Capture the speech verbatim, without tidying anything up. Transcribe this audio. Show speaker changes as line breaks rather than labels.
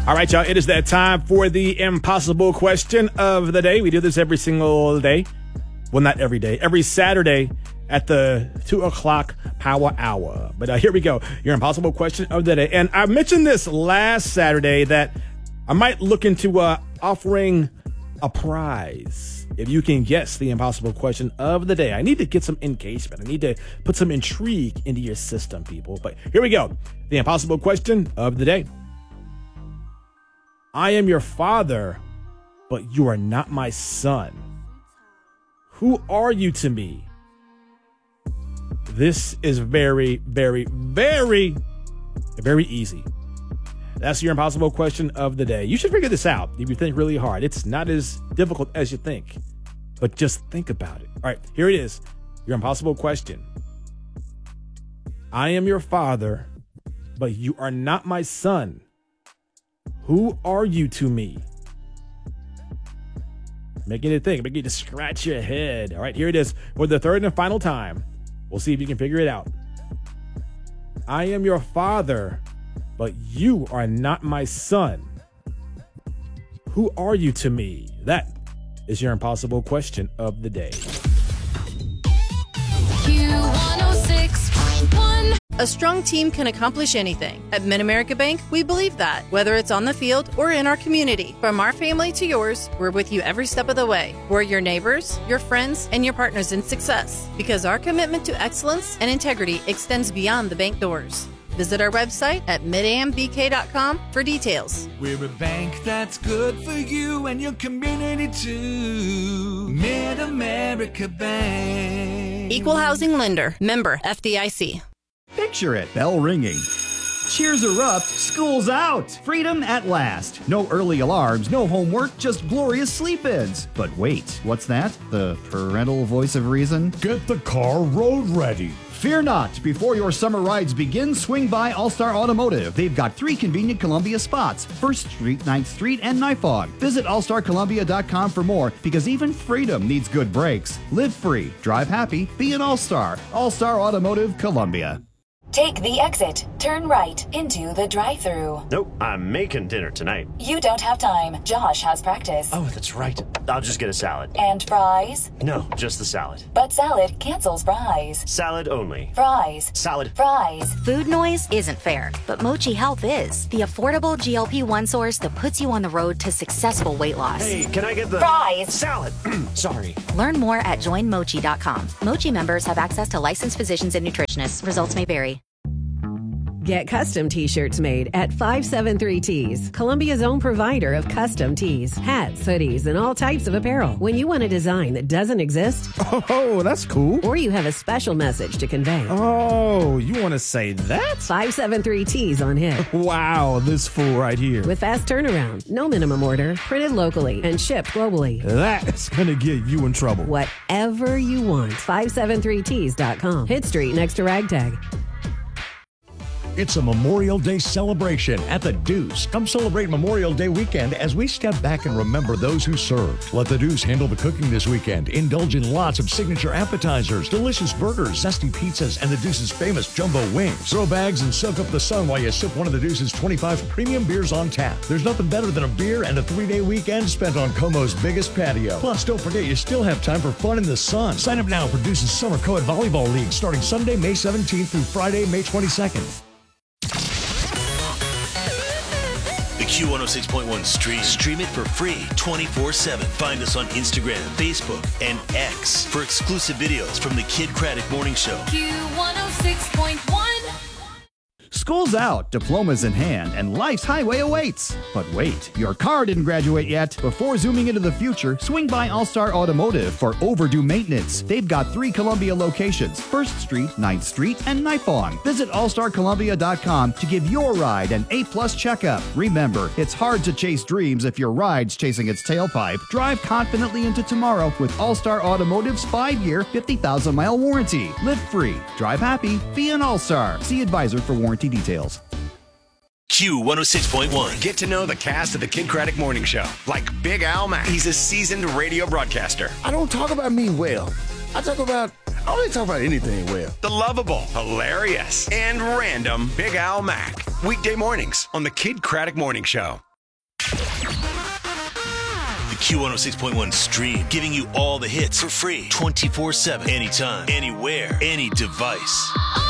All right, y'all, it is that time for the impossible question of the day. We do this every single day. Well, not every day. Every Saturday at the two o'clock power hour. But uh, here we go. Your impossible question of the day. And I mentioned this last Saturday that I might look into uh, offering a prize if you can guess the impossible question of the day. I need to get some engagement. I need to put some intrigue into your system, people. But here we go. The impossible question of the day. I am your father, but you are not my son. Who are you to me? This is very, very, very, very easy. That's your impossible question of the day. You should figure this out if you think really hard. It's not as difficult as you think, but just think about it. All right, here it is. Your impossible question. I am your father, but you are not my son. Who are you to me? Making it think, making you to scratch your head. All right, here it is for the third and final time. We'll see if you can figure it out. I am your father, but you are not my son. Who are you to me? That is your impossible question of the day.
Q one oh six point one.
A strong team can accomplish anything. At Mid-America Bank, we believe that, whether it's on the field or in our community. From our family to yours, we're with you every step of the way. We're your neighbors, your friends, and your partners in success, because our commitment to excellence and integrity extends beyond the bank doors. Visit our website at mid am b k dot com for details.
We're a bank that's good for you and your community too. Mid-America Bank.
Equal Housing Lender. Member F D I C.
Picture it, bell ringing. Cheers are up, school's out. Freedom at last. No early alarms, no homework, just glorious sleep-ins. But wait, what's that? The parental voice of reason?
Get the car road ready.
Fear not. Before your summer rides begin, swing by All-Star Automotive. They've got three convenient Columbia spots, first Street, ninth Street, and Nifog. Visit all star columbia dot com for more, because even freedom needs good brakes. Live free, drive happy, be an All-Star. All-Star Automotive, Columbia.
Take the exit. Turn right into the drive-thru.
Nope, I'm making dinner tonight.
You don't have time. Josh has practice.
Oh, that's right. I'll just get a salad.
And fries?
No, just the salad.
But salad cancels fries.
Salad only.
Fries.
Salad.
Fries.
Food noise isn't fair, but Mochi Health is. The affordable G L P one source that puts you on the road to successful weight loss.
Hey, can I get the...
Fries.
Salad. Sorry.
Learn more at join mochi dot com. Mochi members have access to licensed physicians and nutritionists. Results may vary.
Get custom t-shirts made at five seven three Tees, Columbia's own provider of custom tees, hats, hoodies, and all types of apparel. When you want a design that doesn't exist,
Oh, that's cool.
or you have a special message to convey,
Oh, you want to say that?
five seven three Tees on hit.
Wow, this fool right here.
With fast turnaround, no minimum order, printed locally, and shipped globally.
That's going to get you in trouble.
Whatever you want, five seven three tees dot com. Hit Street next to Ragtag.
It's a Memorial Day celebration at the Deuce. Come celebrate Memorial Day weekend as we step back and remember those who served. Let the Deuce handle the cooking this weekend. Indulge in lots of signature appetizers, delicious burgers, zesty pizzas, and the Deuce's famous jumbo wings. Throw bags and soak up the sun while you sip one of the Deuce's twenty-five premium beers on tap. There's nothing better than a beer and a three-day weekend spent on Como's biggest patio. Plus, don't forget you still have time for fun in the sun. Sign up now for Deuce's Summer Co-ed Volleyball League starting Sunday, May seventeenth through Friday, May twenty-second.
Q one oh six point one stream. Stream it for free twenty-four seven. Find us on Instagram, Facebook, and X for exclusive videos from the Kid Craddock Morning Show.
Q one oh six point one.
School's out, diplomas in hand, and life's highway awaits. But wait, your car didn't graduate yet. Before zooming into the future, swing by All-Star Automotive for overdue maintenance. They've got three Columbia locations, first Street, ninth Street, and Nifong. Visit all star columbia dot com to give your ride an A-plus checkup. Remember, it's hard to chase dreams if your ride's chasing its tailpipe. Drive confidently into tomorrow with All-Star Automotive's five-year, fifty thousand mile warranty. Live free, drive happy, be an All-Star. See advisor for warranty details.
Q one oh six point one.
Get to know the cast of the Kid Craddock Morning Show, like Big Al Mack. He's a seasoned radio broadcaster.
I don't talk about me well. I talk about, I don't really talk about anything well.
The lovable, hilarious, and random Big Al Mack. Weekday mornings on the Kid Craddock Morning Show.
Q one oh six point one Stream, giving you all the hits for free twenty-four seven, anytime, anywhere, any device.